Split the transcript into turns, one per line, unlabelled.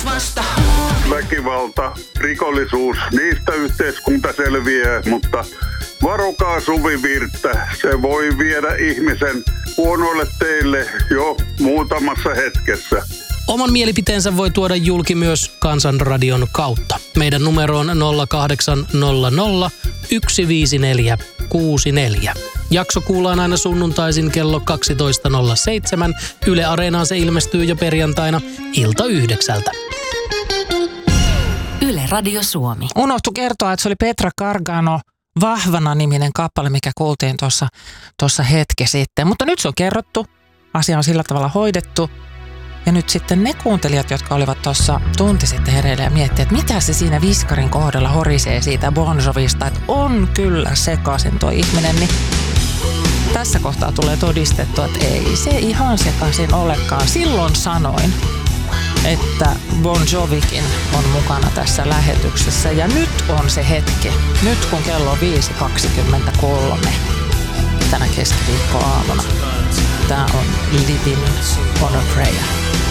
vasta.
Väkivalta, rikollisuus, niistä yhteiskunta selviää, mutta varokaa Suvivirttä. Se voi viedä ihmisen huonoille teille jo muutamassa hetkessä.
Oman mielipiteensä voi tuoda julki myös Kansanradion kautta. Meidän numero on 0800 15464. Jakso kuullaan aina sunnuntaisin kello 12.07. Yle Areenaan se ilmestyy jo perjantaina ilta 9.
Yle Radio Suomi.
Unohtu kertoa, että se oli Petra Gargano Vahvana -niminen kappale, mikä kuultiin tuossa hetki sitten. Mutta nyt se on kerrottu, asia on sillä tavalla hoidettu. Ja nyt sitten ne kuuntelijat, jotka olivat tuossa tunti sitten hereillä ja miettivät, että mitä se siinä viskarin kohdalla horisee siitä Bon Jovista, että on kyllä sekaisin tuo ihminen, niin tässä kohtaa tulee todistettua, että ei se ihan sekaisin olekaan. Silloin sanoin, että Bon Jovikin on mukana tässä lähetyksessä ja nyt on se hetki. Nyt kun kello on 5.23 tänä keskiviikkoaamuna. Tää on Living on a Prayer.